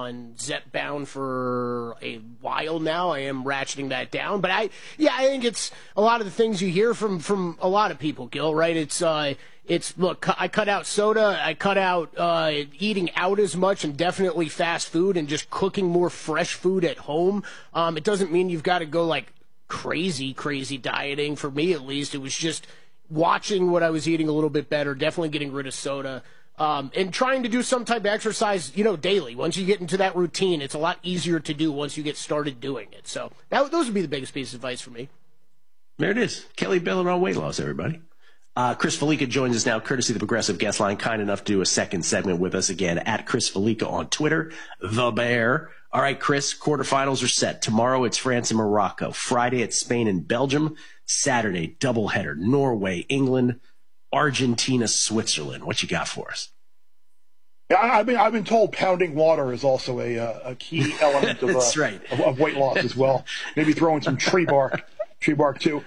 on Zepbound for a while now. I am ratcheting that down, but I think it's a lot of the things you hear from a lot of people, Gil. Right? Look, I cut out soda. I cut out eating out as much, and definitely fast food, and just cooking more fresh food at home. It doesn't mean you've got to go like crazy dieting. For me, at least, it was just watching what I was eating a little bit better. Definitely getting rid of soda. And trying to do some type of exercise, daily. Once you get into that routine, it's a lot easier to do once you get started doing it. So those would be the biggest piece of advice for me. There it is. Kelly bailing on weight loss, everybody. Chris Felica joins us now, courtesy of the Progressive Guest Line. Kind enough to do a second segment with us again at Chris Felica on Twitter, The Bear. All right, Chris, quarterfinals are set. Tomorrow it's France and Morocco. Friday it's Spain and Belgium. Saturday, doubleheader, Norway, England, Argentina, Switzerland. What you got for us? Yeah, I've been told pounding water is also a key element of, That's right. of weight loss as well. Maybe throwing some tree bark too.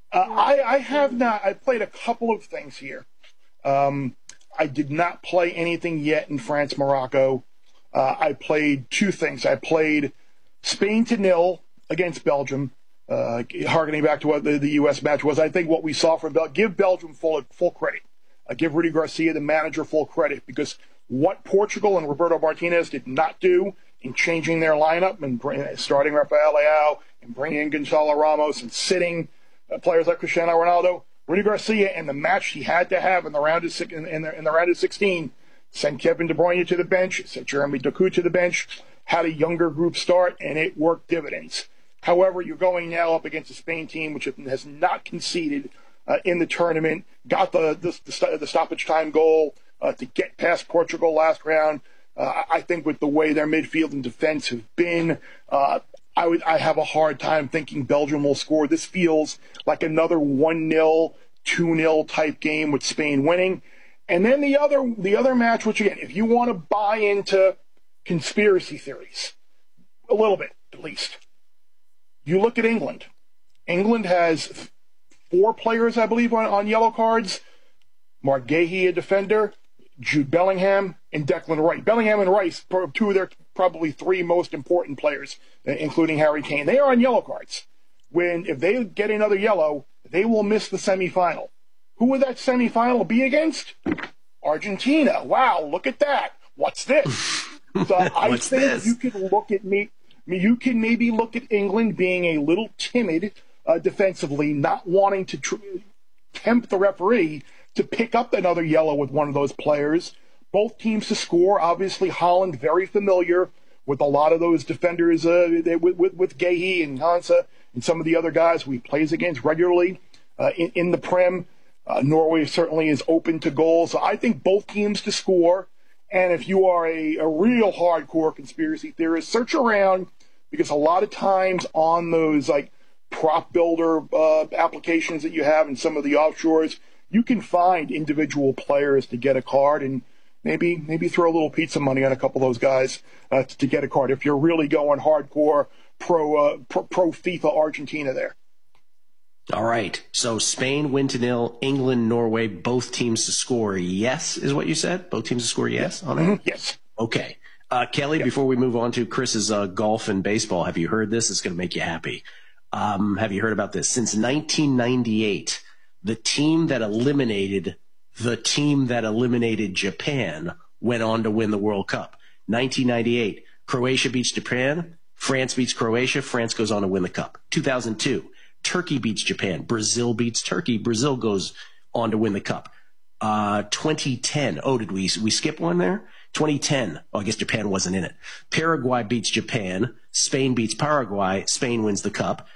I played a couple of things here. I did not play anything yet in France, Morocco. I played two things. I played Spain to 0 against Belgium, harkening back to what the U.S. match was. I think what we saw from Belgium, give Belgium full credit. Give Rudy Garcia, the manager, full credit, because what Portugal and Roberto Martinez did not do in changing their lineup and starting Rafael Leao and bringing in Gonzalo Ramos and sitting players like Cristiano Ronaldo, Rudy Garcia, and the match he had to have in the round of 16, sent Kevin De Bruyne to the bench, sent Jeremy Doku to the bench, had a younger group start, and it worked dividends. However, you're going now up against a Spain team which has not conceded in the tournament, got the stoppage time goal to get past Portugal last round. I think with the way their midfield and defense have been, I have a hard time thinking Belgium will score. This feels like another 1-0, 2-0 type game with Spain winning. And then the other match, which again, if you want to buy into conspiracy theories, a little bit at least, you look at England. England has 4 players, I believe, on yellow cards. Mark Gahey, a defender, Jude Bellingham, and Declan Rice. Bellingham and Rice, 2 of their probably 3 most important players, including Harry Kane. They are on yellow cards. If they get another yellow, they will miss the semifinal. Who would that semifinal be against? Argentina. Wow, look at that. What's this? So I think this? You can look at me. You can maybe look at England being a little timid defensively, not wanting to tempt the referee to pick up another yellow with one of those players. Both teams to score. Obviously, Holland very familiar with a lot of those defenders with Gahey and Hansa and some of the other guys who he plays against regularly in the Prem. Norway certainly is open to goals. So I think both teams to score. And if you are a real hardcore conspiracy theorist, search around, because a lot of times on those like prop builder applications that you have in some of the offshores, you can find individual players to get a card, and maybe throw a little pizza money on a couple of those guys to get a card if you're really going hardcore pro FIFA Argentina there. All right. So Spain win to 0, England, Norway, both teams to score yes, is what you said? Both teams to score yes on that? Mm-hmm. Yes. Okay. Kelly, before we move on to Chris's golf and baseball, have you heard this? It's going to make you happy. Have you heard about this? Since 1998, the team that eliminated Japan went on to win the World Cup. 1998, Croatia beats Japan, France beats Croatia, France goes on to win the Cup. 2002, Turkey beats Japan, Brazil beats Turkey, Brazil goes on to win the Cup. 2010, did we skip one there? 2010, I guess Japan wasn't in it. Paraguay beats Japan, Spain beats Paraguay, Spain wins the Cup.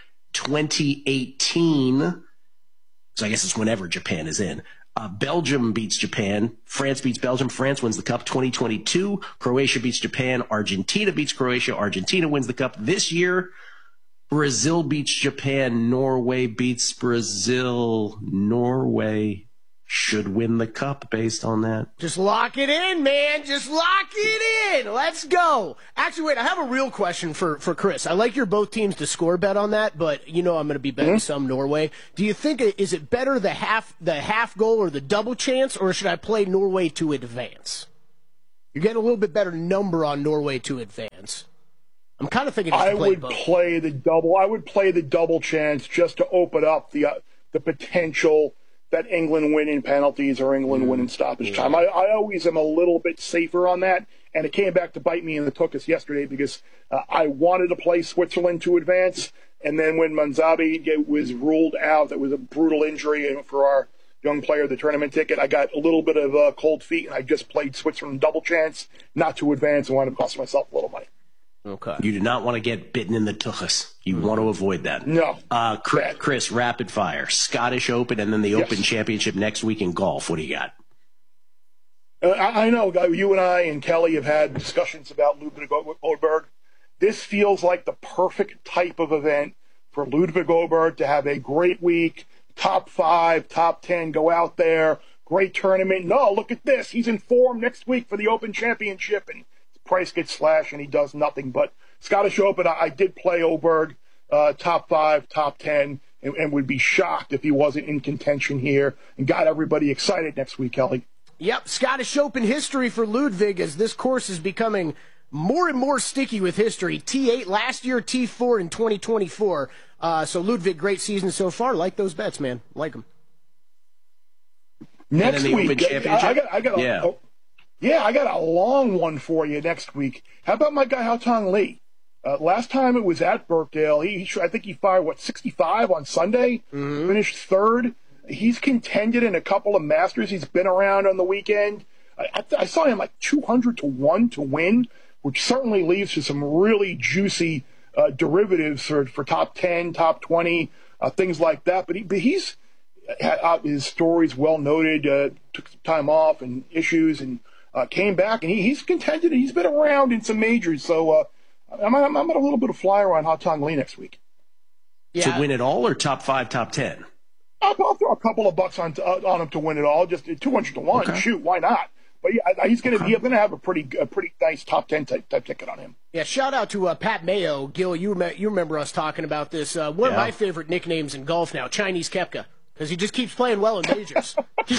2018, so I guess it's whenever Japan is in. Belgium beats Japan. France beats Belgium. France wins the Cup. 2022, Croatia beats Japan. Argentina beats Croatia. Argentina wins the Cup. This year, Brazil beats Japan. Norway beats Brazil. Norway should win the Cup based on that. Just lock it in, man. Just lock it in. Let's go. Actually, wait, I have a real question for Chris. I like your both teams to score bet on that, but I'm going to be betting some Norway. Do you think, is it better the half goal or the double chance, or should I play Norway to advance? You're getting a little bit better number on Norway to advance. chance. I'm kind of thinking I would play the double. I would play the double chance just to open up the potential that England win in penalties or England win in stoppage time. I always am a little bit safer on that, and it came back to bite me in the tuchus yesterday because I wanted to play Switzerland to advance, and then when Manzabi was ruled out, that was a brutal injury for our young player, the tournament ticket, I got a little bit of cold feet, and I just played Switzerland double chance not to advance and wound up costing myself a little money. Okay. You do not want to get bitten in the tuchus. You want to avoid that. No. Chris, rapid fire. Scottish Open and then the Open Championship next week in golf. What do you got? I know you and I and Kelly have had discussions about Ludwig Åberg. This feels like the perfect type of event for Ludwig Åberg to have a great week, top 5, top 10, go out there, great tournament. No, look at this. He's in form next week for the Open Championship, and price gets slashed and he does nothing. But Scottish Open, I did play Åberg, top 5, top 10, and would be shocked if he wasn't in contention here and got everybody excited next week, Kelly. Yep, Scottish Open history for Ludwig as this course is becoming more and more sticky with history. T8 last year, T4 in 2024. So Ludwig, great season so far. Like those bets, man. Like them. Next week, I got a long one for you next week. How about my guy Haotong Li? Last time it was at Birkdale. I think he fired, 65 on Sunday? Mm-hmm. Finished third. He's contended in a couple of Masters. He's been around on the weekend. I saw him like 200 to 1 to win, which certainly leaves to some really juicy derivatives for top 10, top 20, things like that. But his story's well noted. Took some time off and issues and came back, and he's contended. He's been around in some majors, so I'm at a little bit of flyer on Haotong Li next week. Yeah. To win it all, or top 5, top 10? I'll throw a couple of bucks on him to win it all. Just 200 to 1. Okay. Shoot, why not? But yeah, he's going to have a pretty nice top 10 type ticket on him. Yeah, shout out to Pat Mayo. Gil, you remember us talking about this. One of my favorite nicknames in golf now, Chinese Koepka. Because he just keeps playing well in majors.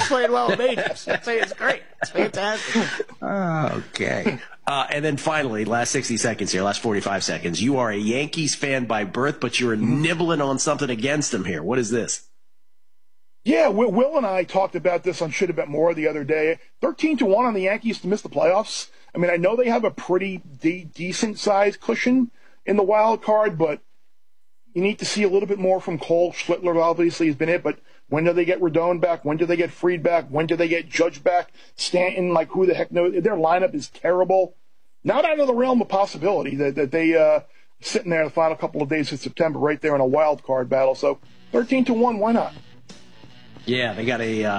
It's great. It's fantastic. Okay. And then finally, last 60 seconds here, last 45 seconds. You are a Yankees fan by birth, but you're nibbling on something against them here. What is this? Yeah, Will and I talked about this on Should Have Bet More the other day. 13 to 1 on the Yankees to miss the playoffs. I mean, I know they have a pretty decent sized cushion in the wild card, but you need to see a little bit more from Cole. Schlittler obviously has been it, but when do they get Rodon back? When do they get Fried back? When do they get Judge back? Stanton, who the heck knows? Their lineup is terrible. Not out of the realm of possibility that they sitting there the final couple of days of September right there in a wild card battle. So 13 to 1, why not? Yeah, they got a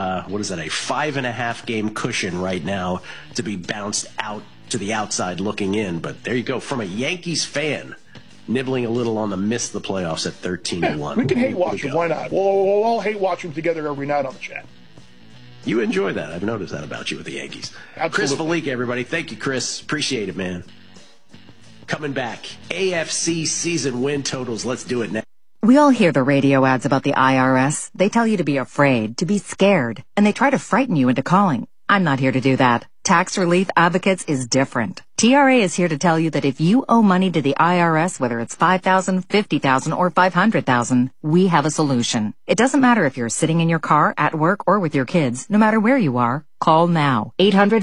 5.5 game cushion right now to be bounced out to the outside looking in. But there you go, from a Yankees fan, nibbling a little on the miss the playoffs at 13 to 1. We can hate watch them. Why not? We'll all hate watch them together every night on the chat. You enjoy that. I've noticed that about you with the Yankees. Absolutely. Chris Fallica, everybody. Thank you, Chris. Appreciate it, man. Coming back, AFC season win totals. Let's do it now. We all hear the radio ads about the IRS. They tell you to be afraid, to be scared, and they try to frighten you into calling. I'm not here to do that. Tax Relief Advocates is different. TRA is here to tell you that if you owe money to the IRS, whether it's $5,000, $50,000, or $500,000, we have a solution. It doesn't matter if you're sitting in your car, at work, or with your kids. No matter where you are, call now.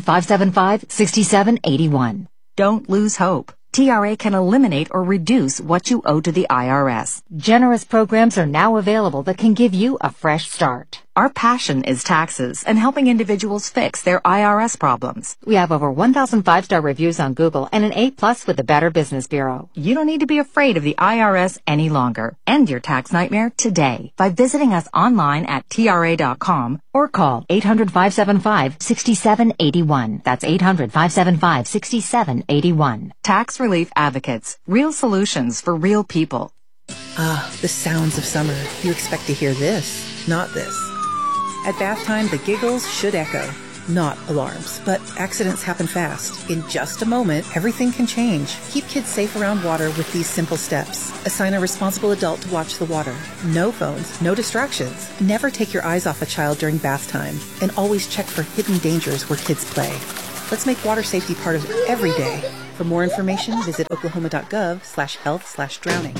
800-575-6781. Don't lose hope. TRA can eliminate or reduce what you owe to the IRS. Generous programs are now available that can give you a fresh start. Our passion is taxes and helping individuals fix their IRS problems. We have over 1,000 5-star reviews on Google and an A+ with the Better Business Bureau. You don't need to be afraid of the IRS any longer. End your tax nightmare today by visiting us online at TRA.com or call 800-575-6781. That's 800-575-6781. Tax Relief Advocates. Real solutions for real people. Ah, the sounds of summer. You expect to hear this, not this. At bath time, the giggles should echo. Not alarms, but accidents happen fast. In just a moment, everything can change. Keep kids safe around water with these simple steps. Assign a responsible adult to watch the water. No phones, no distractions. Never take your eyes off a child during bath time. And always check for hidden dangers where kids play. Let's make water safety part of every day. For more information, visit oklahoma.gov/health/drowning.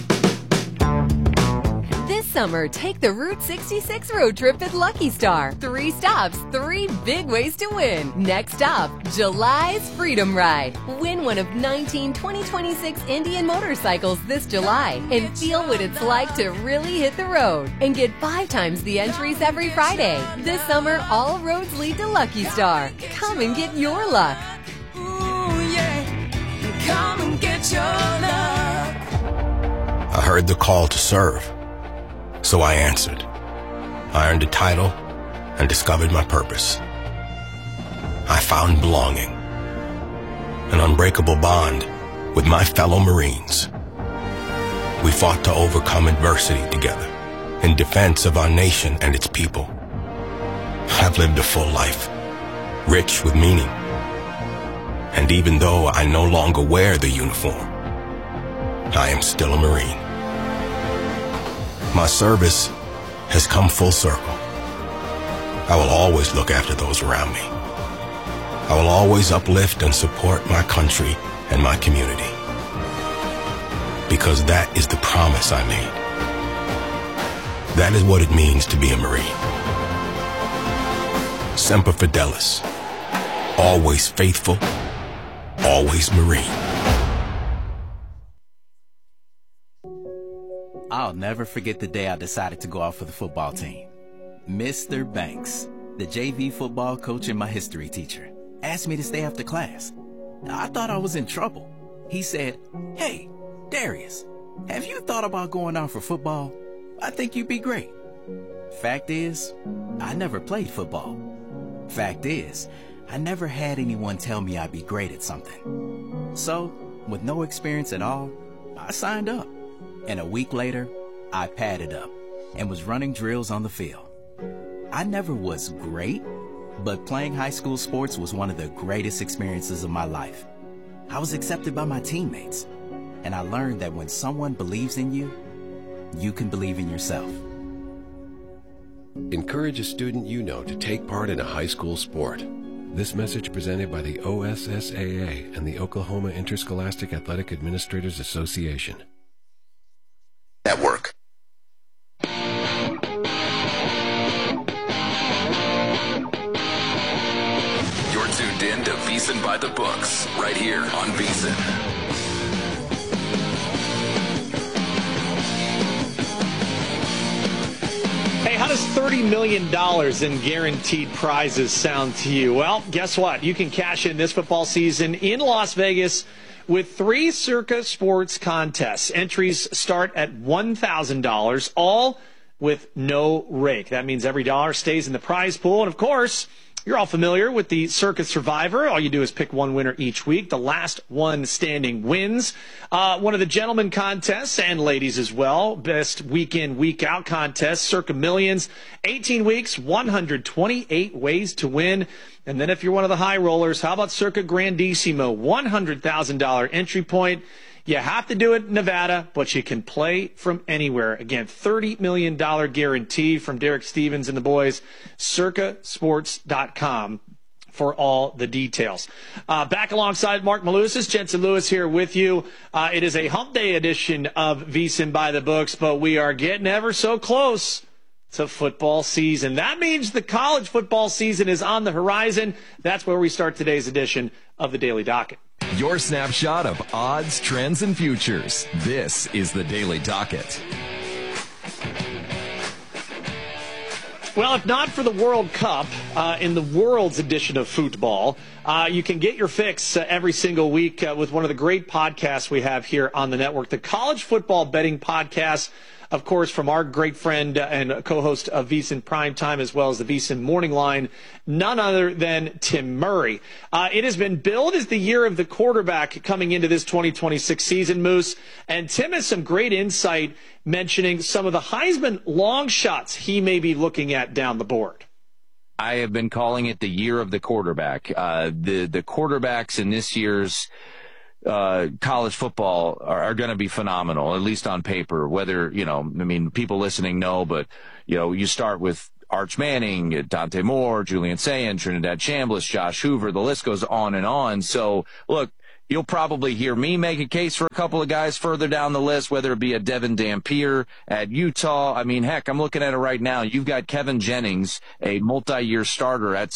This summer, take the Route 66 road trip at Lucky Star. 3 stops, 3 big ways to win. Next stop, July's Freedom Ride. Win one of 19 2026 Indian motorcycles this July and feel what it's like to really hit the road. And get 5 times the entries every Friday. This summer, all roads lead to Lucky Star. Come and get your luck. Ooh, yeah. Come and get your luck. I heard the call to serve. So I answered. I earned a title and discovered my purpose. I found belonging, an unbreakable bond with my fellow Marines. We fought to overcome adversity together in defense of our nation and its people. I've lived a full life, rich with meaning. And even though I no longer wear the uniform, I am still a Marine. My service has come full circle. I will always look after those around me. I will always uplift and support my country and my community. Because that is the promise I made. That is what it means to be a Marine. Semper Fidelis. Always faithful, always Marine. I'll never forget the day I decided to go out for the football team. Mr. Banks, the JV football coach and my history teacher, asked me to stay after class. I thought I was in trouble. He said, "Hey, Darius, have you thought about going out for football? I think you'd be great." Fact is, I never played football. Fact is, I never had anyone tell me I'd be great at something. So, with no experience at all, I signed up. And a week later, I padded up and was running drills on the field. I never was great, but playing high school sports was one of the greatest experiences of my life. I was accepted by my teammates, and I learned that when someone believes in you, you can believe in yourself. Encourage a student you know to take part in a high school sport. This message presented by the OSSAA and the Oklahoma Interscholastic Athletic Administrators Association. Network. You're tuned in to VSiN by the Books, right here on VSiN. Hey, how does $30 million in guaranteed prizes sound to you? Well, guess what? You can cash in this football season in Las Vegas with 3 Circa Sports contests. Entries start at $1,000, all with no rake. That means every dollar stays in the prize pool. And, of course, you're all familiar with the Circa Survivor. All you do is pick one winner each week. The last one standing wins. One of the gentlemen contests, and ladies as well, best week in, week out contest, Circa Millions. 18 weeks, 128 ways to win. And then if you're one of the high rollers, how about Circa Grandissimo? $100,000 entry point. You have to do it in Nevada, but you can play from anywhere. Again, $30 million guarantee from Derek Stevens and the boys. CircaSports.com for all the details. Back alongside Mark Malusis, Jensen Lewis here with you. It is a hump day edition of VSiN by the Books, but we are getting ever so close to football season. That means the college football season is on the horizon. That's where we start today's edition of the Daily Docket. Your snapshot of odds, trends, and futures. This is the Daily Docket. Well, if not for the World Cup, in the world's edition of football, you can get your fix every single week with one of the great podcasts we have here on the network, the College Football Betting Podcast. Of course, from our great friend and co-host of VSiN Primetime, as well as the VSiN Morning Line, none other than Tim Murray. It has been billed as the year of the quarterback coming into this 2026 season, Moose. And Tim has some great insight mentioning some of the Heisman long shots he may be looking at down the board. I have been calling it the year of the quarterback. The quarterbacks in this year's college football are going to be phenomenal, at least on paper. Whether, people listening know, but, you start with Arch Manning, Dante Moore, Julian Sayin, Trinidad Chambliss, Josh Hoover, the list goes on and on. So, look, you'll probably hear me make a case for a couple of guys further down the list, whether it be a Devin Dampier at Utah. I mean, heck, I'm looking at it right now. You've got Kevin Jennings, a multi-year starter, at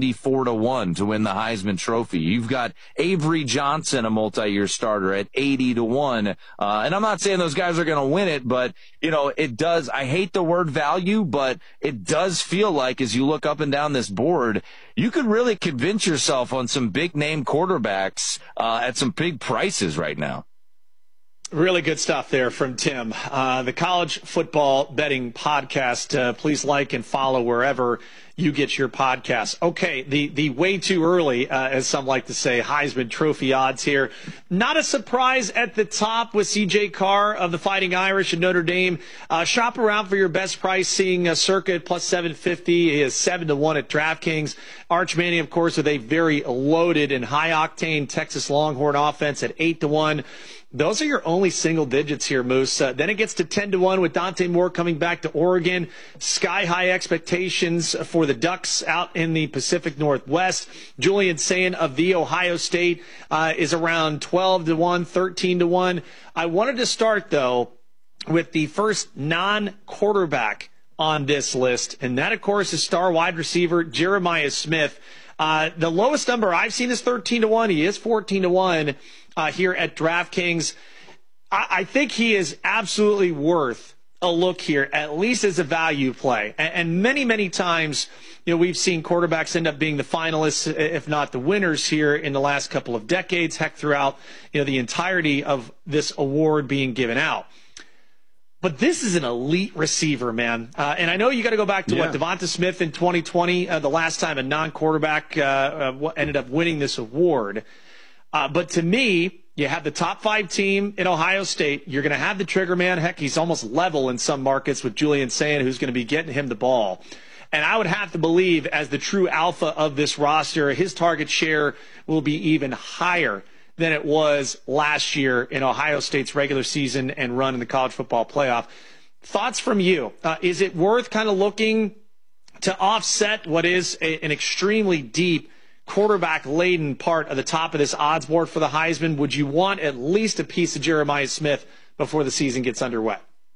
74-1 to win the Heisman Trophy. You've got Avery Johnson, a multi-year starter, at 80-1. And I'm not saying those guys are going to win it, but, you know, it does. I hate the word value, but it does feel like as you look up and down this board, you could really convince yourself on some big-name quarterbacks at some big prices right now. Really good stuff there from Tim. The College Football Betting Podcast. Please like and follow wherever you get your podcasts. Okay, the way too early, as some like to say, Heisman Trophy odds here. Not a surprise at the top with C.J. Carr of the Fighting Irish and Notre Dame. Shop around for your best price, seeing Circa at plus 750. He is 7-1 at DraftKings. Arch Manning, of course, with a very loaded and high-octane Texas Longhorn offense at 8-1. Those are your only single digits here, Moose. Then it gets to 10-1 with Dante Moore coming back to Oregon. Sky-high expectations for the Ducks out in the Pacific Northwest. Julian Sayin of The Ohio State is around 12-1, 13-1. I wanted to start, though, with the first non-quarterback on this list, and that, of course, is star wide receiver Jeremiah Smith. The lowest number I've seen is 13-1. He is 14-1 here at DraftKings. I think he is absolutely worth a look here, at least as a value play. And many, many times, you know, we've seen quarterbacks end up being the finalists, if not the winners here in the last couple of decades, heck, throughout, you know, the entirety of this award being given out. But this is an elite receiver, man. And I know you got to go back to Devonta Smith in 2020, the last time a non-quarterback ended up winning this award. But to me, you have the top 5 team in Ohio State. You're going to have the trigger man. Heck, he's almost level in some markets with Julian Sayin, who's going to be getting him the ball. And I would have to believe, as the true alpha of this roster, his target share will be even higher than it was last year in Ohio State's regular season and run in the college football playoff. Thoughts from you? Is it worth kind of looking to offset what is an extremely deep quarterback-laden part of the top of this odds board for the Heisman? Would you want at least a piece of Jeremiah Smith before the season gets underway?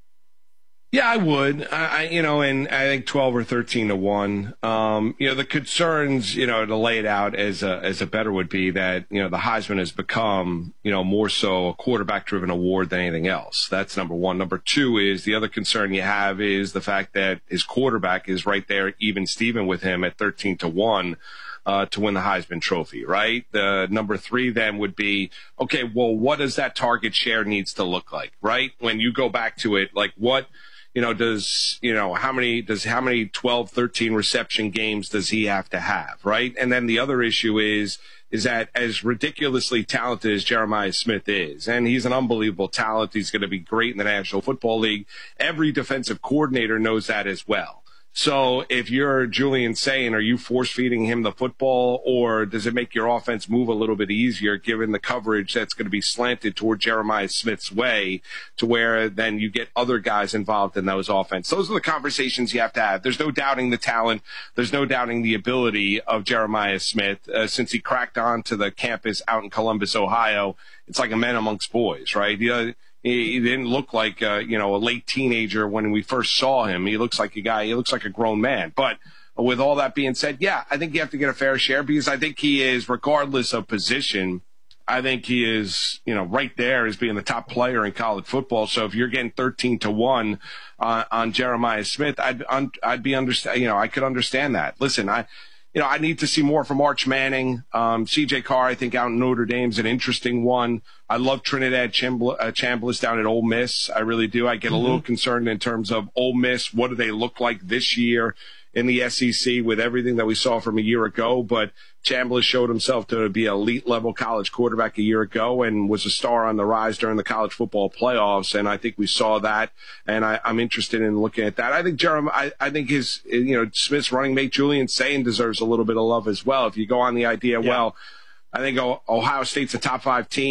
Yeah, I would. And I think 12 or 13-1. The concerns, to lay it out as a better would be that, the Heisman has become, more so a quarterback-driven award than anything else. That's number one. Number two is the other concern you have is the fact that his quarterback is right there, even Steven with him at 13-1. To win the Heisman Trophy, right? The number three then would be, okay, well, what does that target share needs to look like, right? When you go back to it, like what, how many 12, 13 reception games does he have to have, right? And then the other issue is that as ridiculously talented as Jeremiah Smith is, and he's an unbelievable talent, he's going to be great in the National Football League, every defensive coordinator knows that as well. So if you're Julian Sayin, are you force-feeding him the football, or does it make your offense move a little bit easier given the coverage that's going to be slanted toward Jeremiah Smith's way to where then you get other guys involved in those offense? Those are the conversations you have to have. There's no doubting the talent. There's no doubting the ability of Jeremiah Smith. Since he cracked onto the campus out in Columbus, Ohio, it's like a man amongst boys, right? He didn't look like, a late teenager when we first saw him. He looks like he looks like a grown man. But with all that being said, yeah, I think you have to get a fair share because I think he is, regardless of position, I think he is, right there as being the top player in college football. So if you're getting 13-1 on Jeremiah Smith, I could understand that. Listen, I need to see more from Arch Manning. C.J. Carr, I think, out in Notre Dame is an interesting one. I love Trinidad Chambliss down at Ole Miss. I really do. I get a little concerned in terms of Ole Miss. What do they look like this year in the SEC with everything that we saw from a year ago? But Chambliss showed himself to be an elite-level college quarterback a year ago and was a star on the rise during the college football playoffs, and I think we saw that, and I'm interested in looking at that. I think I think his, Smith's running mate Julian Sayin deserves a little bit of love as well. If you go on the idea, well, I think Ohio State's a top 5 team.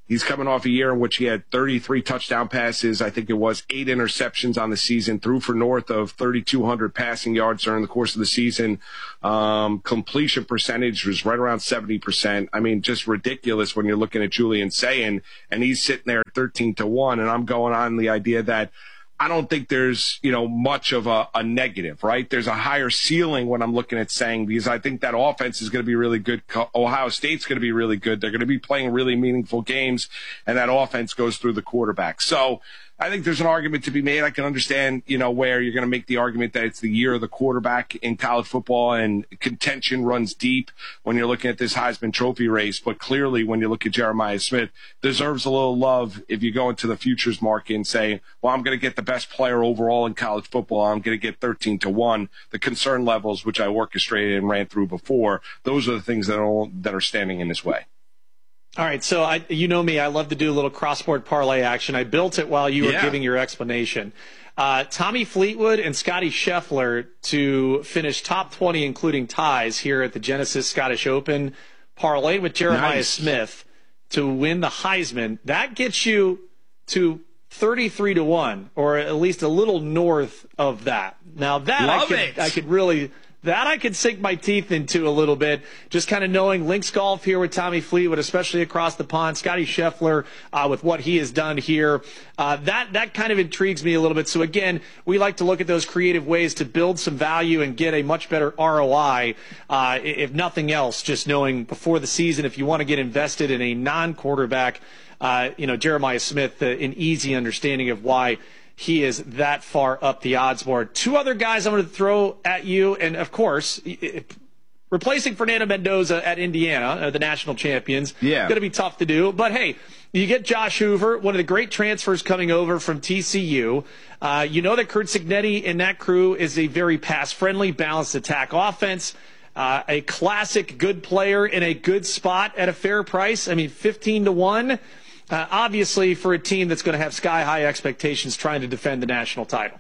He's coming off a year in which he had 33 touchdown passes. I think it was 8 interceptions on the season, threw for north of 3,200 passing yards during the course of the season. Completion percentage was right around 70%. I mean, just ridiculous when you're looking at Julian Sayin, and he's sitting there at 13-1. And I'm going on the idea that I don't think there's, much of a negative, right? There's a higher ceiling when I'm looking at Sayin, because I think that offense is going to be really good. Ohio State's going to be really good. They're going to be playing really meaningful games, and that offense goes through the quarterback. So I think there's an argument to be made. I can understand, where you're going to make the argument that it's the year of the quarterback in college football, and contention runs deep when you're looking at this Heisman Trophy race. But clearly, when you look at Jeremiah Smith, deserves a little love if you go into the futures market and say, well, I'm going to get the best player overall in college football. I'm going to get 13-1. The concern levels, which I orchestrated and ran through before, those are the things that are standing in his way. All right, so you know me, I love to do a little cross-sport parlay action. I built it while you were giving your explanation. Tommy Fleetwood and Scotty Scheffler to finish top 20, including ties here at the Genesis Scottish Open, parlay with Jeremiah Smith to win the Heisman. That gets you to 33-1, or at least a little north of that. Now that I could sink my teeth into a little bit, just kind of knowing links golf here with Tommy Fleetwood, especially across the pond, Scotty Scheffler with what he has done here. That kind of intrigues me a little bit. So again, we like to look at those creative ways to build some value and get a much better ROI, if nothing else, just knowing before the season, if you want to get invested in a non-quarterback, Jeremiah Smith, an easy understanding of why he is that far up the odds board. Two other guys I'm going to throw at you, and of course, replacing Fernando Mendoza at Indiana, the national champions, going to be tough to do. But hey, you get Josh Hoover, one of the great transfers coming over from TCU. You know that Curt Cignetti and that crew is a very pass-friendly, balanced attack offense. A classic good player in a good spot at a fair price. I mean, 15-1. Obviously, for a team that's going to have sky-high expectations trying to defend the national title.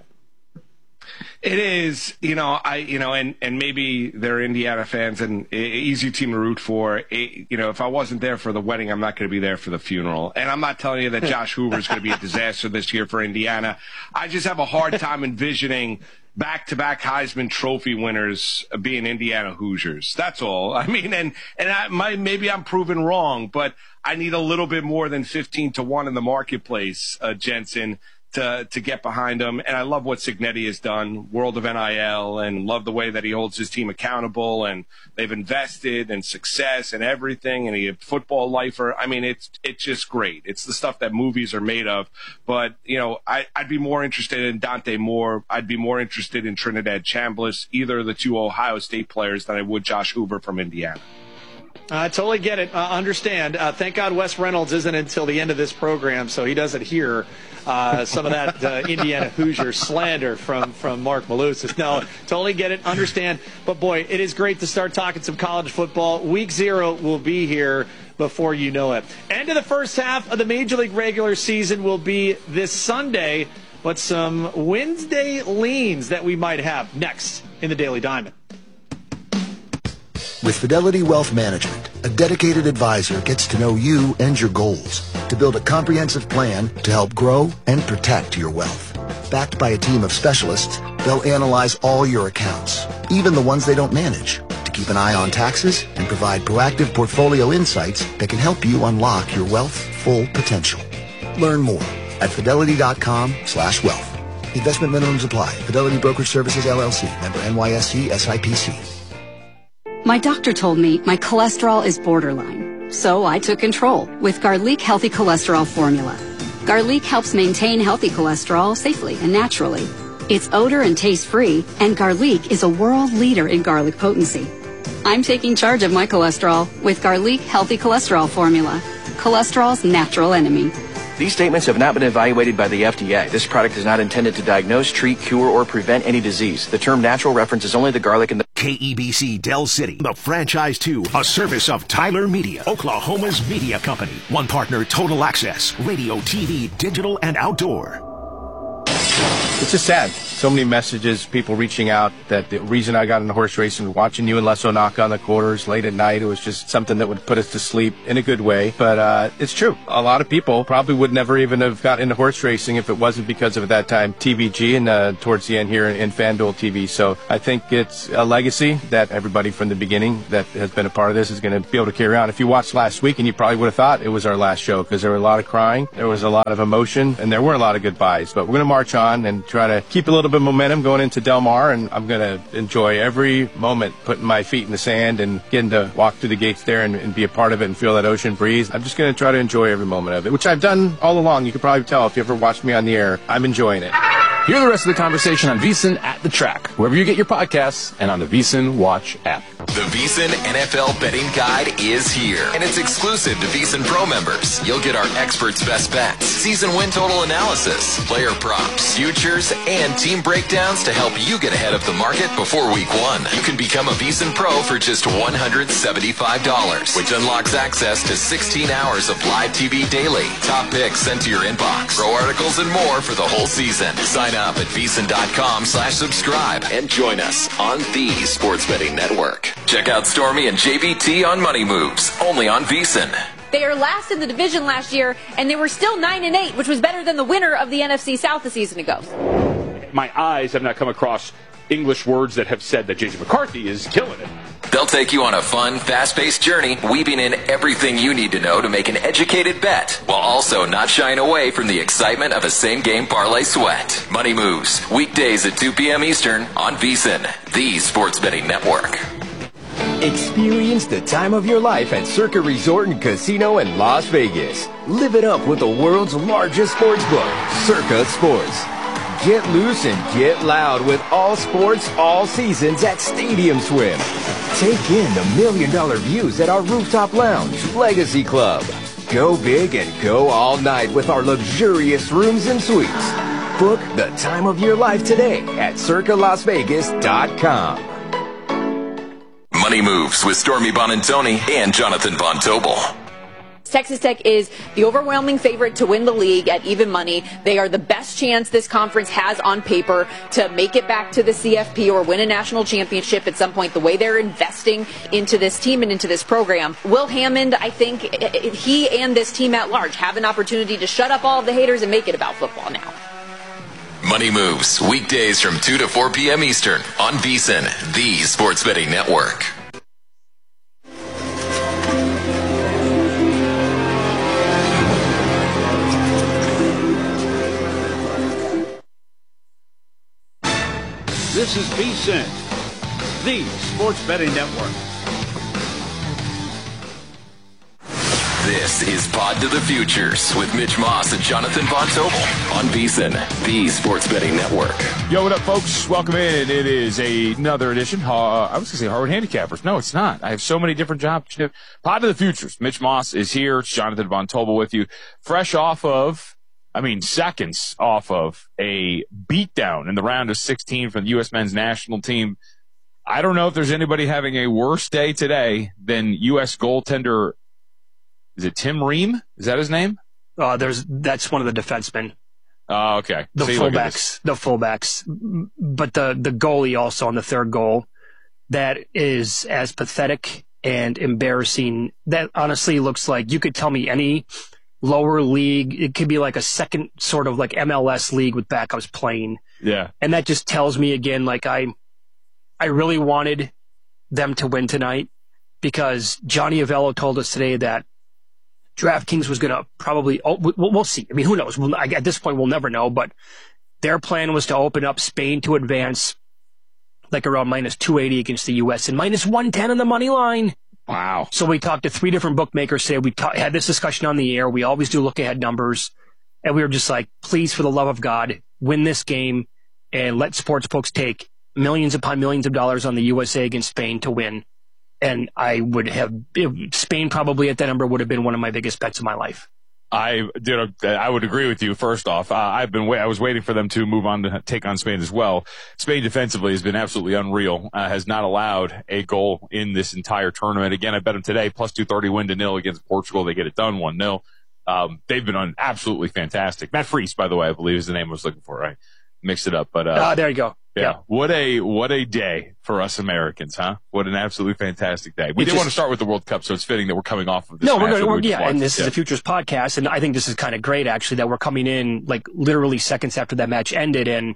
It is, and maybe they're Indiana fans and easy team to root for. If I wasn't there for the wedding, I'm not going to be there for the funeral. And I'm not telling you that Josh Hoover is going to be a disaster this year for Indiana. I just have a hard time envisioning back-to-back Heisman Trophy winners being Indiana Hoosiers. That's all. I mean, maybe I'm proven wrong, but I need a little bit more than 15-1 in the marketplace, Jensen, to get behind him. And I love what Cignetti has done, world of NIL, and love the way that he holds his team accountable, and they've invested in success and everything, and he a football lifer. I mean, it's just great. It's the stuff that movies are made of. But, I'd be more interested in Dante Moore. I'd be more interested in Trinidad Chambliss, either of the two Ohio State players, than I would Josh Hoover from Indiana. I totally get it. Understand. Thank God Wes Reynolds isn't until the end of this program, so he doesn't hear some of that Indiana Hoosier slander from Mark Malusis. No, totally get it. Understand. But, boy, it is great to start talking some college football. Week 0 will be here before you know it. End of the first half of the Major League regular season will be this Sunday, but some Wednesday leans that we might have next in the Daily Diamond. With Fidelity Wealth Management, a dedicated advisor gets to know you and your goals to build a comprehensive plan to help grow and protect your wealth. Backed by a team of specialists, they'll analyze all your accounts, even the ones they don't manage, to keep an eye on taxes and provide proactive portfolio insights that can help you unlock your wealth's full potential. Learn more at fidelity.com/wealth. Investment minimums apply. Fidelity Brokerage Services, LLC. Member NYSE SIPC. My doctor told me my cholesterol is borderline, so I took control with Garlic Healthy Cholesterol Formula. Garlic helps maintain healthy cholesterol safely and naturally. It's odor and taste-free, and Garlic is a world leader in garlic potency. I'm taking charge of my cholesterol with Garlic Healthy Cholesterol Formula, cholesterol's natural enemy. These statements have not been evaluated by the FDA. This product is not intended to diagnose, treat, cure, or prevent any disease. The term natural references only the garlic and the KEBC Del City, the franchise 2, a service of Tyler Media, Oklahoma's media company. One partner, Total Access, radio, TV, digital, and outdoor. It's just sad. so many messages, people reaching out that the reason I got into horse racing was watching you and Les O'Nock on the quarters late at night. It was just something that would put us to sleep in a good way. But it's true. A lot of people probably would never even have got into horse racing if it wasn't because of, at that time, TVG and towards the end here in FanDuel TV. So I think it's a legacy that everybody from the beginning that has been a part of this is going to be able to carry on. If you watched last week, and you probably would have thought it was our last show because there were a lot of crying, there was a lot of emotion, and there were a lot of goodbyes. But we're going to march on and try to keep a little bit of momentum going into Del Mar, and I'm going to enjoy every moment putting my feet in the sand and getting to walk through the gates there and be a part of it and feel that ocean breeze. I'm just going to try to enjoy every moment of it, which I've done all along. You can probably tell if you ever watched me on the air. I'm enjoying it. Hear the rest of the conversation on VSiN at the track, wherever you get your podcasts, and on the VSiN Watch app. The VSiN NFL Betting Guide is here, and it's exclusive to VSiN Pro members. You'll get our experts' best bets, season win total analysis, player props, futures, and team breakdowns to help you get ahead of the market before week 1. You can become a VSiN Pro for just $175, which unlocks access to 16 hours of live TV daily, top picks sent to your inbox, pro articles, and more for the whole season. Sign up at VSiN.com/subscribe and join us on the Sports Betting Network. Check out Stormy and JVT on Money Moves, only on VSiN. They are last in the division last year, and they were still 9-8, which was better than the winner of the NFC South a season ago. My eyes have not come across English words that have said that J.J. McCarthy is killing it. They'll take you on a fun, fast-paced journey, weaving in everything you need to know to make an educated bet, while also not shying away from the excitement of a same-game parlay sweat. Money Moves, weekdays at 2 p.m. Eastern on VSiN, the Sports Betting Network. Experience the time of your life at Circa Resort and Casino in Las Vegas. Live it up with the world's largest sports book, Circa Sports. Get loose and get loud with all sports, all seasons at Stadium Swim. Take in the $1 million views at our rooftop lounge, Legacy Club. Go big and go all night with our luxurious rooms and suites. Book the time of your life today at circalasvegas.com. Money Moves with Stormy Bonantoni and Jonathan Von Tobel. Texas Tech is the overwhelming favorite to win the league at even money. They are the best chance this conference has on paper to make it back to the CFP or win a national championship at some point, the way they're investing into this team and into this program. Will Hammond, I think he and this team at large have an opportunity to shut up all of the haters and make it about football now. Money Moves, weekdays from 2 to 4 p.m. Eastern on VSiN, the Sports Betting Network. This is VSiN, the Sports Betting Network. This is Pod to the Futures with Mitch Moss and Jonathan Von Tobel on VSiN, the Sports Betting Network. Yo, what up, folks? Welcome in. It is another edition. I was going to say Harvard Handicappers. No, it's not. I have so many different jobs. Pod to the Futures. Mitch Moss is here. It's Jonathan Von Tobel with you. Fresh off of, seconds off of a beatdown in the round of 16 for the U.S. men's national team. I don't know if there's anybody having a worse day today than U.S. goaltender. Is it Tim Ream? Is that his name? That's one of the defensemen. Oh, okay. The fullbacks. But the goalie also on the third goal, that is as pathetic and embarrassing. That honestly looks like, you could tell me any lower league, it could be like a second sort of like MLS league with backups playing. Yeah. And that just tells me again, like I really wanted them to win tonight, because Johnny Avello told us today that DraftKings was going to probably, we'll see. I mean, who knows? At this point, we'll never know, but their plan was to open up Spain to advance like around minus 280 against the U.S. and minus 110 on the money line. Wow. So we talked to 3 different bookmakers today. We had this discussion on the air. We always do look ahead numbers. And we were just like, please, for the love of God, win this game and let sports books take millions upon millions of dollars on the USA against Spain to win. And I would have, Spain probably at that number would have been one of my biggest bets of my life. I would agree with you. First off, I was waiting for them to move on to take on Spain as well. Spain defensively has been absolutely unreal. Has not allowed a goal in this entire tournament. Again, I bet them today plus 230 win to nil against Portugal. They get it done 1-0. They've been absolutely fantastic. Matt Freese, by the way, I believe is the name I was looking for, right? mixed it up. But there you go. Yeah. What a day for us Americans, huh? What an absolutely fantastic day. We did want to start with the World Cup, so it's fitting that we're coming off of this. No, and this is a Futures podcast, and I think this is kind of great actually that we're coming in like literally seconds after that match ended, and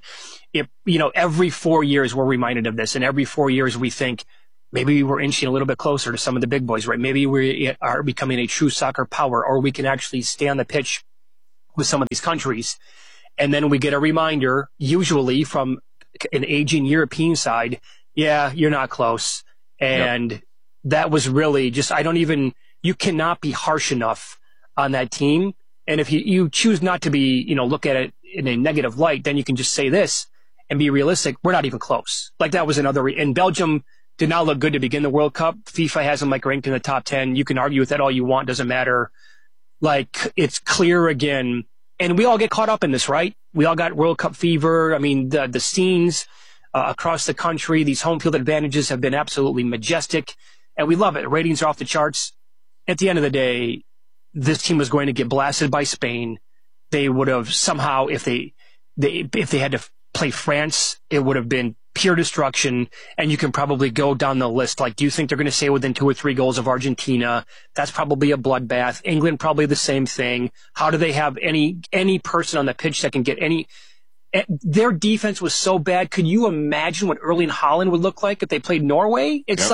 every 4 years we're reminded of this, and every 4 years we think maybe we're inching a little bit closer to some of the big boys, right? Maybe we are becoming a true soccer power, or we can actually stay on the pitch with some of these countries, and then we get a reminder, usually from an aging European side, yeah, you're not close. And that was really just, you cannot be harsh enough on that team. And if you choose not to be, look at it in a negative light, then you can just say this and be realistic. We're not even close. Like that was another, and Belgium did not look good to begin the World Cup. FIFA has them ranked in the top 10. You can argue with that all you want. Doesn't matter. Like it's clear again. And we all get caught up in this, right? We all got World Cup fever. I mean, the scenes across the country, these home field advantages have been absolutely majestic, and we love it. Ratings are off the charts. At the end of the day, this team was going to get blasted by Spain. They would have somehow, if they had to play France, it would have been pure destruction. And you can probably go down the list. Like, do you think they're going to stay within 2 or 3 goals of Argentina? That's probably a bloodbath. England, probably the same thing. How do they have any person on the pitch that can get any? Their defense was so bad. Could you imagine what Erling Haaland would look like if they played Norway? It's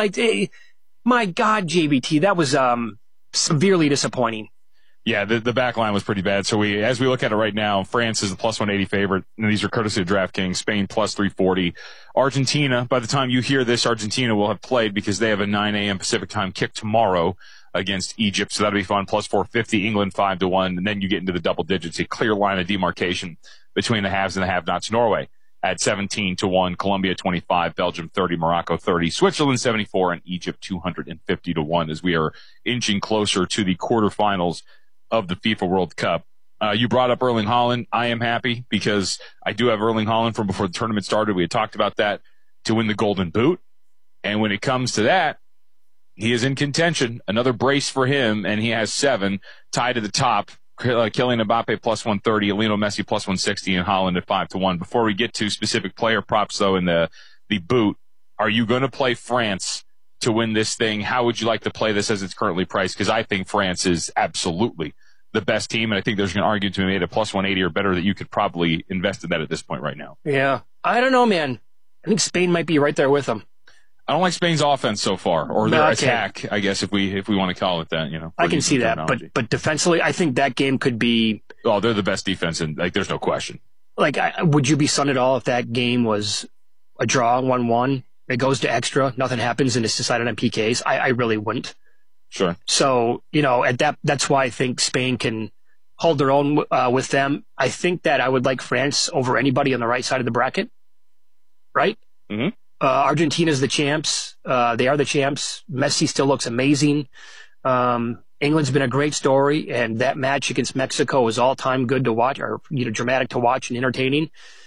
my God, JBT, that was severely disappointing. Yeah, the back line was pretty bad. So as we look at it right now, France is the plus 180 favorite, and these are courtesy of DraftKings. Spain plus 340. Argentina, by the time you hear this, Argentina will have played because they have a 9 a.m. Pacific time kick tomorrow against Egypt. So that'll be fun. Plus 450. England 5-1, and then you get into the double digits. A clear line of demarcation between the haves and the have-nots. Norway at 17-1, Colombia 25, Belgium 30, Morocco 30, Switzerland 74, and Egypt 250-1 as we are inching closer to the quarterfinals of the FIFA World Cup. You brought up Erling Haaland. I am happy because I do have Erling Haaland from before the tournament started. We had talked about that to win the Golden Boot. And when it comes to that, he is in contention. Another brace for him, and he has 7 tied to the top. Kylian Mbappe plus 130, Lionel Messi plus 160, and Haaland at 5-1. Before we get to specific player props, though, in the boot, are you going to play France to win this thing? How would you like to play this as it's currently priced? Because I think France is absolutely the best team, and I think there's an argument to be made at plus 180 or better that you could probably invest in that at this point right now. Yeah. I don't know, man. I think Spain might be right there with them. I don't like Spain's offense so far, or their attack, I guess, if we want to call it that. I can see that, but defensively, I think that game could be. Oh, they're the best defense, and there's no question. Would you be stunned at all if that game was a draw, 1-1? It goes to extra, nothing happens, and it's decided on PKs. I really wouldn't. Sure. So that's why I think Spain can hold their own with them. I think that I would like France over anybody on the right side of the bracket. Right. Mm-hmm. Argentina's the champs. They are the champs. Messi still looks amazing. England's been a great story, and that match against Mexico was all-time good to watch, or dramatic to watch and entertaining.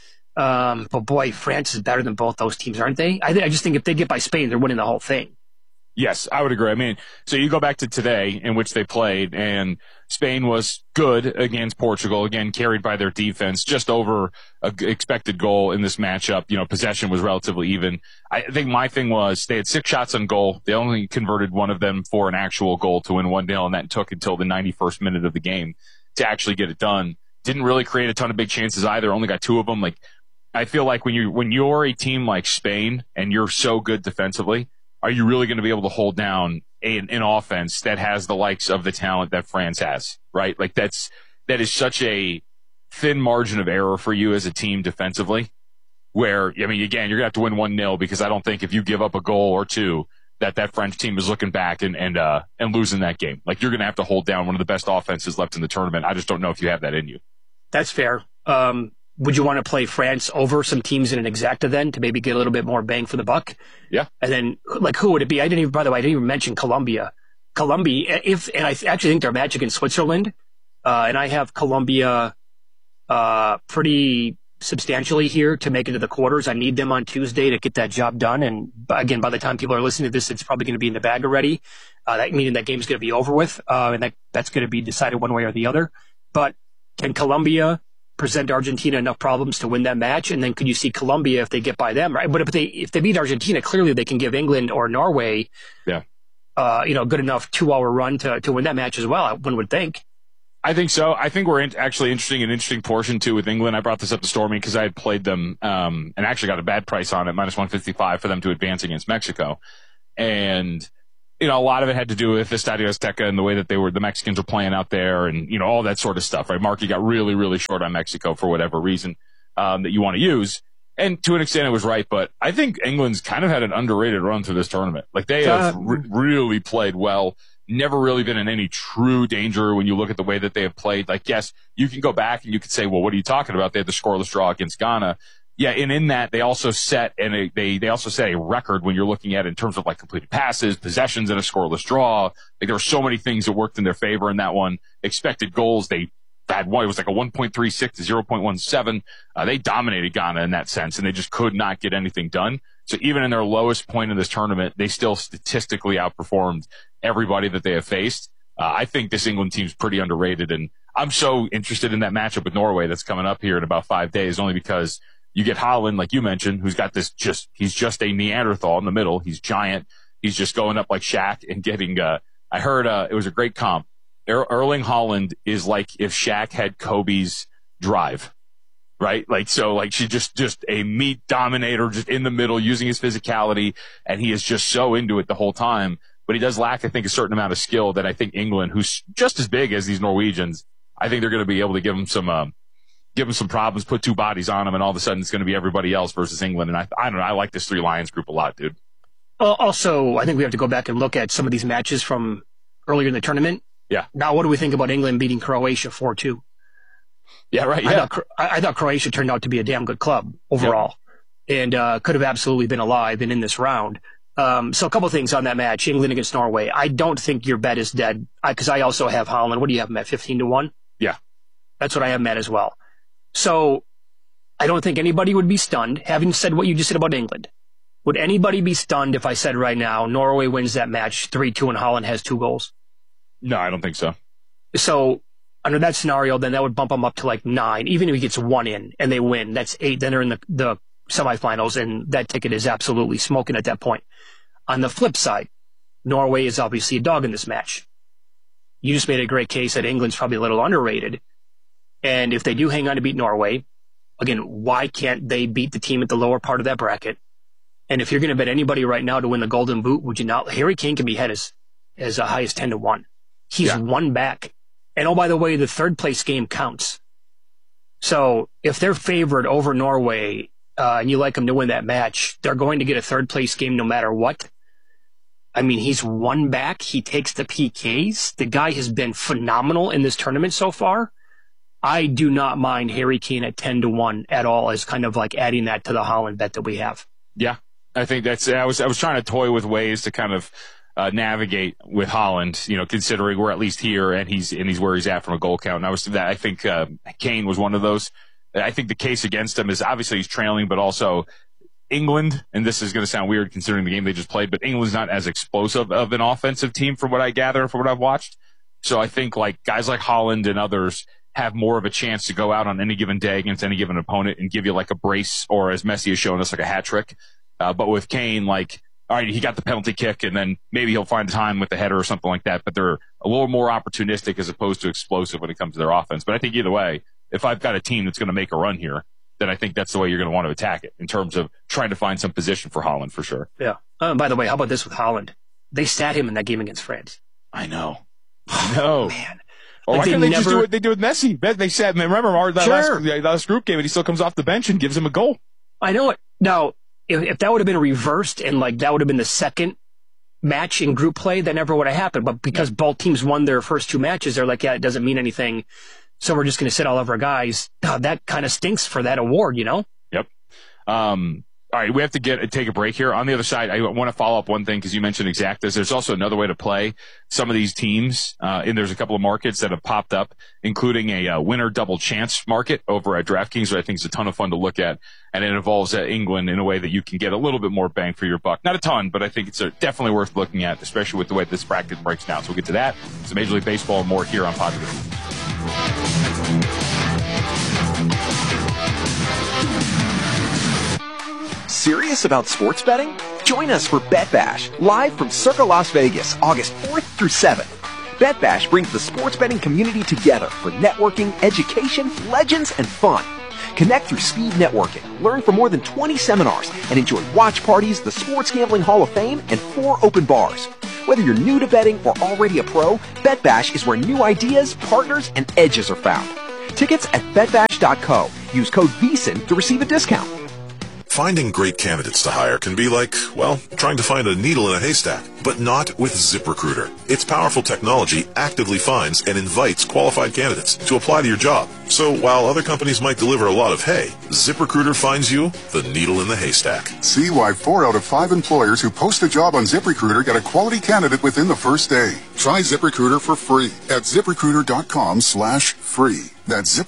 But boy, France is better than both those teams, aren't they? I just think if they get by Spain, they're winning the whole thing. Yes, I would agree. I mean, so you go back to today in which they played, and Spain was good against Portugal, again, carried by their defense, just over an expected goal in this matchup. Possession was relatively even. I think my thing was they had 6 shots on goal. They only converted one of them for an actual goal to win 1-0, and that took until the 91st minute of the game to actually get it done. Didn't really create a ton of big chances either. Only got 2 of them. I feel like when you're a team like Spain and you're so good defensively, are you really going to be able to hold down an offense that has the likes of the talent that France has, right? That is such a thin margin of error for you as a team defensively where, again, you're going to have to win 1-0 because I don't think if you give up a goal or 2 that French team is looking back and losing that game. You're going to have to hold down one of the best offenses left in the tournament. I just don't know if you have that in you. That's fair. Would you want to play France over some teams in an exacta then to maybe get a little bit more bang for the buck? Yeah. And then, who would it be? By the way, I didn't even mention Colombia. And I actually think their match against Switzerland, and I have Colombia pretty substantially here to make it to the quarters. I need them on Tuesday to get that job done. And again, by the time people are listening to this, it's probably going to be in the bag already. Meaning that game's going to be over with, and that's going to be decided one way or the other. But can Colombia present Argentina enough problems to win that match? And then could you see Colombia if they get by them, right? But if they beat Argentina, clearly they can give England or Norway, good enough 2-hour run to win that match as well, one would think. I think so. I think we're actually an interesting portion, too, with England. I brought this up to Stormy because I had played them and actually got a bad price on it, minus 155 for them to advance against Mexico. And, a lot of it had to do with Estadio Azteca and the way that the Mexicans were playing out there and, all that sort of stuff, right? Marky got really, really short on Mexico for whatever reason that you want to use. And to an extent, it was right. But I think England's kind of had an underrated run through this tournament. Like, they have really played well. Never really been in any true danger when you look at the way that they have played. Like, yes, you can go back and you could say, well, what are you talking about? They had the scoreless draw against Ghana. Yeah, and in that, they also set they also set a record when you're looking at it in terms of like completed passes, possessions, and a scoreless draw. Like, there were so many things that worked in their favor in that one. Expected goals, they had one. It was like a 1.36 to 0.17. They dominated Ghana in that sense, and they just could not get anything done. So even in their lowest point in this tournament, they still statistically outperformed everybody that they have faced. I think this England team's pretty underrated, and I'm so interested in that matchup with Norway that's coming up here in about 5 days, only because you get Haaland, like you mentioned, who's got he's just a Neanderthal in the middle. He's giant. He's just going up like Shaq and getting, I heard, it was a great comp. Erling Haaland is like if Shaq had Kobe's drive. Right? She's just a meat dominator, just in the middle, using his physicality, and he is just so into it the whole time. But he does lack, I think, a certain amount of skill that I think England, who's just as big as these Norwegians, I think they're going to be able to give him some problems, put 2 bodies on him, and all of a sudden it's going to be everybody else versus England. And I don't know, I like this 3 Lions group a lot, dude. Also, I think we have to go back and look at some of these matches from earlier in the tournament. Yeah. Now, what do we think about England beating Croatia 4-2? Yeah, right. Yeah. I thought Croatia turned out to be a damn good club overall, and could have absolutely been alive and in this round. So a couple things on that match, England against Norway. I don't think your bet is dead, because I also have Haaland. What do you have him at, 15-1? Yeah. That's what I have him at as well. So I don't think anybody would be stunned, having said what you just said about England. Would anybody be stunned if I said right now Norway wins that match 3-2 and Haaland has 2 goals? No, I don't think so. So under that scenario, then that would bump them up to like 9. Even if he gets 1 in and they win, that's 8. Then they're in the semifinals, and that ticket is absolutely smoking at that point. On the flip side, Norway is obviously a dog in this match. You just made a great case that England's probably a little underrated. And if they do hang on to beat Norway, again, why can't they beat the team at the lower part of that bracket? And if you're going to bet anybody right now to win the Golden Boot, would you not? Harry Kane can be had as high as 10-1. He's 1 back. And oh, by the way, the 3rd place game counts. So if they're favored over Norway, and you like them to win that match, they're going to get a 3rd place game no matter what. I mean, he's 1 back. He takes the PKs. The guy has been phenomenal in this tournament so far. I do not mind Harry Kane at 10-1 at all as kind of like adding that to the Haaland bet that we have. Yeah, I think I was trying to toy with ways to kind of navigate with Haaland, considering we're at least here and he's where he's at from a goal count. And I think Kane was one of those. I think the case against him is obviously he's trailing, but also England, and this is going to sound weird considering the game they just played, but England's not as explosive of an offensive team from what I gather, from what I've watched. So I think like guys like Haaland and others have more of a chance to go out on any given day against any given opponent and give you like a brace, or as Messi has shown us, like a hat trick. But with Kane, like, all right, he got the penalty kick, and then maybe he'll find time with the header or something like that. But they're a little more opportunistic as opposed to explosive when it comes to their offense. But I think either way, if I've got a team that's going to make a run here, then I think that's the way you're going to want to attack it in terms of trying to find some position for Haaland for sure. Yeah. By the way, how about this with Haaland? They sat him in that game against France. I know. Man. Or why can't they just do what they do with Messi? They said, remember that last group game, and he still comes off the bench and gives him a goal. I know it. Now, if that would have been reversed and like that would have been the second match in group play, that never would have happened. But because both teams won their first 2 matches, they're like, yeah, it doesn't mean anything. So we're just going to sit all of our guys. That kind of stinks for that award, Yep. All right, we have to take a break here. On the other side, I want to follow up one thing because you mentioned exactas. There's also another way to play some of these teams, and there's a couple of markets that have popped up, including a winner double chance market over at DraftKings, that I think is a ton of fun to look at, and it involves England in a way that you can get a little bit more bang for your buck. Not a ton, but I think it's definitely worth looking at, especially with the way this bracket breaks down. So we'll get to that, some Major League Baseball and more here on Positive. serious about sports betting? Join us for Bet Bash, live from Circa Las Vegas, August 4th through 7th. Bet Bash brings the sports betting community together for networking, education, legends, and fun. Connect through speed networking, learn from more than 20 seminars, and enjoy watch parties, the Sports Gambling Hall of Fame, and 4 open bars. Whether you're new to betting or already a pro, Bet Bash is where new ideas, partners, and edges are found. Tickets at betbash.co. Use code VEASAN to receive a discount. Finding great candidates to hire can be like, well, trying to find a needle in a haystack, but not with ZipRecruiter. Its powerful technology actively finds and invites qualified candidates to apply to your job. So while other companies might deliver a lot of hay, ZipRecruiter finds you the needle in the haystack. See why 4 out of 5 employers who post a job on ZipRecruiter get a quality candidate within the first day. Try ZipRecruiter for free at ZipRecruiter.com/free. That's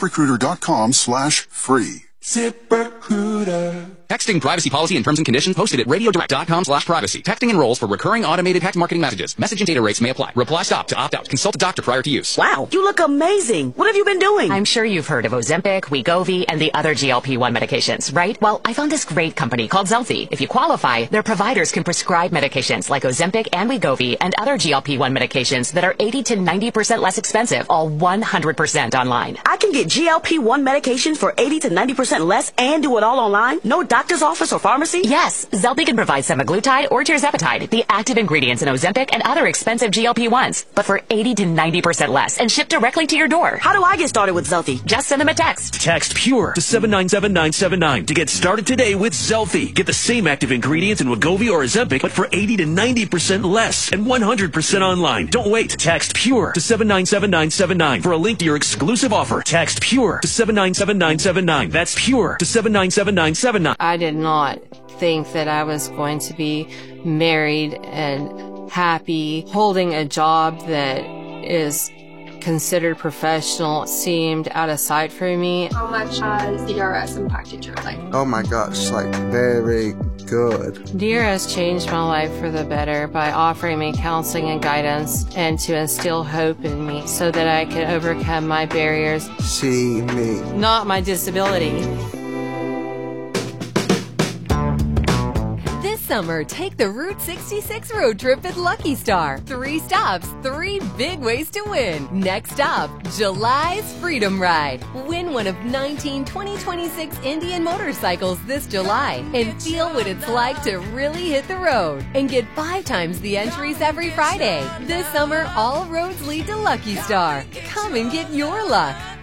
ZipRecruiter.com/free. ZipRecruiter. Texting privacy policy and terms and conditions posted at radiodirect.com/privacy. Texting enrolls for recurring automated text marketing messages. Message and data rates may apply. Reply stop to opt out. Consult a doctor prior to use. Wow, you look amazing. What have you been doing? I'm sure you've heard of Ozempic, Wegovy, and the other GLP-1 medications, right? Well, I found this great company called Zelfie. If you qualify, their providers can prescribe medications like Ozempic and Wegovy and other GLP-1 medications that are 80 to 90% less expensive, all 100% online. I can get GLP-1 medications for 80 to 90% less and do it all online? No doctor's office or pharmacy? Yes, Zelfie can provide semaglutide or tirzepatide, the active ingredients in Ozempic and other expensive GLP-1s, but for 80 to 90% less and shipped directly to your door. How do I get started with Zelfie? Just send them a text. Text PURE to 797979 to get started today with Zelfie. Get the same active ingredients in Wegovy or Ozempic, but for 80 to 90% less and 100% online. Don't wait. Text PURE to 797979 for a link to your exclusive offer. Text PURE to 797979. That's PURE to 797979. I did not think that I was going to be married and happy. Holding a job that is considered professional seemed out of sight for me. How much has DRS impacted your life? Oh my gosh, like very good. DRS changed my life for the better by offering me counseling and guidance and to instill hope in me so that I could overcome my barriers. See me. Not my disability. This summer, take the Route 66 road trip at Lucky Star. 3 stops, 3 big ways to win. Next stop, July's Freedom Ride. Win one of 19 2026 Indian motorcycles this July and feel what it's like to really hit the road. And get 5 times the entries every Friday. This summer, all roads lead to Lucky Star. Come and get your luck.